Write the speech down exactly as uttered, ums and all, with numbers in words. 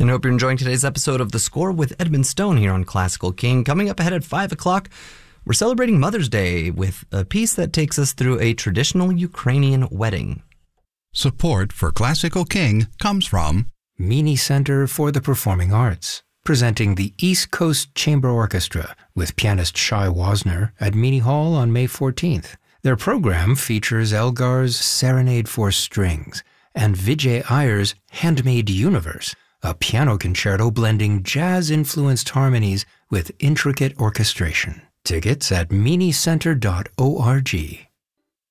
And I hope you're enjoying today's episode of The Score with Edmund Stone here on Classical King. Coming up ahead at five o'clock, we're celebrating Mother's Day with a piece that takes us through a traditional Ukrainian wedding. Support for Classical King comes from Meany Center for the Performing Arts, presenting the East Coast Chamber Orchestra with pianist Shai Wasner at Meany Hall on May fourteenth. Their program features Elgar's Serenade for Strings and Vijay Iyer's Handmade Universe, a piano concerto blending jazz-influenced harmonies with intricate orchestration. Tickets at meany center dot org.